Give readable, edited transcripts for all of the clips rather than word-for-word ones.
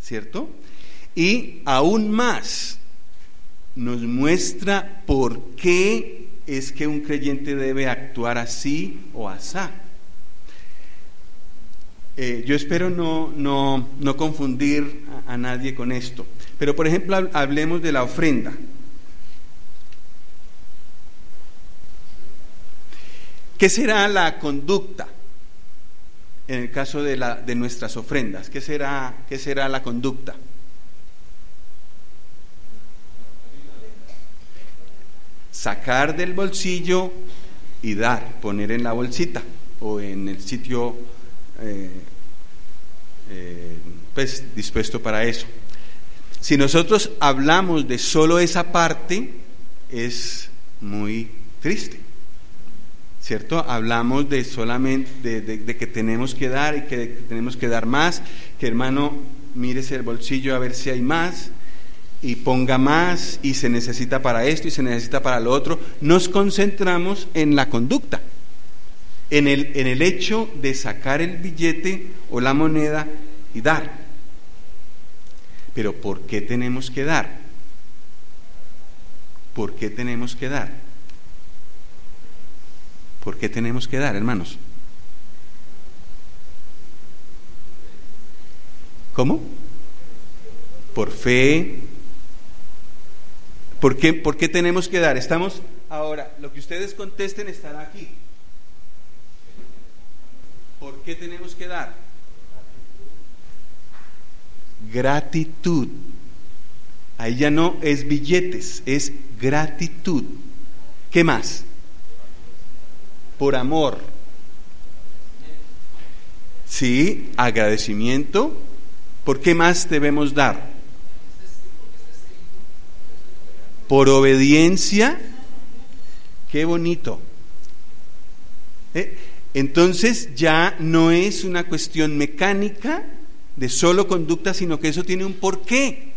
¿cierto? Y aún más nos muestra por qué es que un creyente debe actuar así o asá. Yo espero no confundir a nadie con esto, pero por ejemplo hablemos de la ofrenda. ¿Qué será la conducta en el caso de nuestras ofrendas? ¿Qué será la conducta? Sacar del bolsillo y dar, poner en la bolsita o en el sitio pues dispuesto para eso. Si nosotros hablamos de solo esa parte, es muy triste, ¿cierto? Hablamos de solamente de que tenemos que dar y que tenemos que dar más, que hermano, mírese el bolsillo a ver si hay más y ponga más, y se necesita para esto y se necesita para lo otro. Nos concentramos en la conducta, en el hecho de sacar el billete o la moneda y dar. Pero ¿por qué tenemos que dar? ¿Por qué tenemos que dar? ¿Por qué tenemos que dar, hermanos? ¿Cómo? Por fe. ¿Por qué tenemos que dar? Estamos ahora, lo que ustedes contesten estará aquí. ¿Por qué tenemos que dar? Gratitud. Ahí ya no es billetes, es gratitud. ¿Qué más? Por amor. Sí, agradecimiento. ¿Por qué más debemos dar? Por obediencia. Qué bonito. Entonces ya no es una cuestión mecánica de solo conducta, sino que eso tiene un porqué,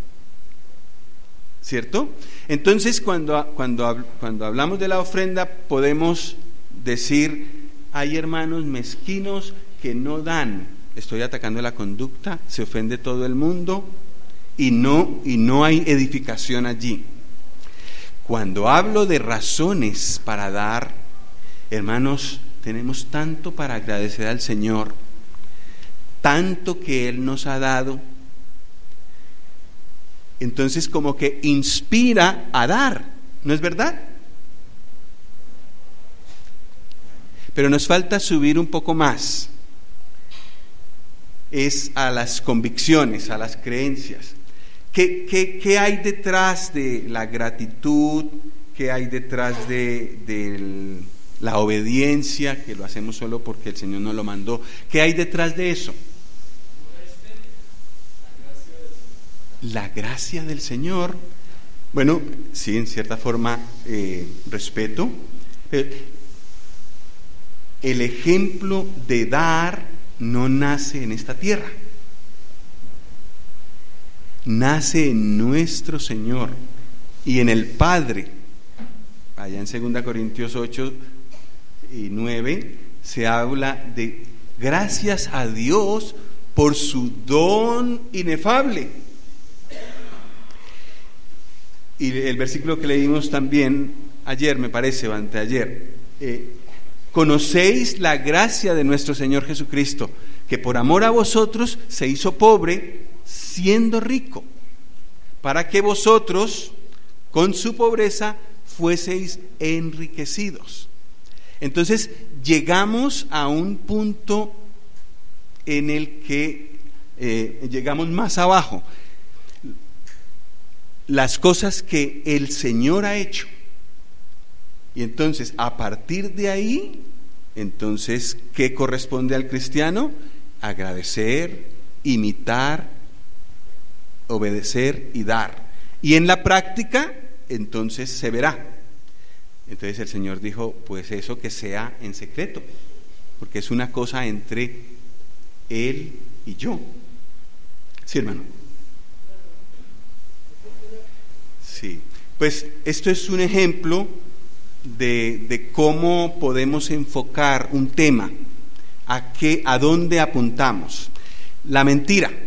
¿cierto? Entonces cuando hablamos de la ofrenda podemos decir: hay hermanos mezquinos que no dan. Estoy atacando la conducta, se ofende todo el mundo y no hay edificación allí. Cuando hablo de razones para dar, hermanos, tenemos tanto para agradecer al Señor, tanto que Él nos ha dado. Entonces como que inspira a dar, ¿no es verdad? Pero nos falta subir un poco más, es a las convicciones, a las creencias. ¿Qué hay detrás de la gratitud? ¿Qué hay detrás de la obediencia, que lo hacemos solo porque el Señor nos lo mandó? ¿Qué hay detrás de eso? La gracia del Señor. Bueno, sí, en cierta forma respeto. El ejemplo de dar no nace en esta tierra, nace en nuestro Señor y en el Padre. Allá en 2 Corintios 8 y 9 se habla de gracias a Dios por su don inefable. Y el versículo que leímos también ayer, me parece, o anteayer, conocéis la gracia de nuestro Señor Jesucristo, que por amor a vosotros se hizo pobre, siendo rico, para que vosotros con su pobreza fueseis enriquecidos. Entonces llegamos a un punto en el que llegamos más abajo. Las cosas que el Señor ha hecho. Y entonces, a partir de ahí, entonces, ¿qué corresponde al cristiano? Agradecer, imitar, obedecer y dar. Y en la práctica, entonces se verá. Entonces el Señor dijo, pues eso que sea en secreto, porque es una cosa entre Él y yo. Sí, hermano. Sí, pues esto es un ejemplo de cómo podemos enfocar un tema, a dónde apuntamos. La mentira.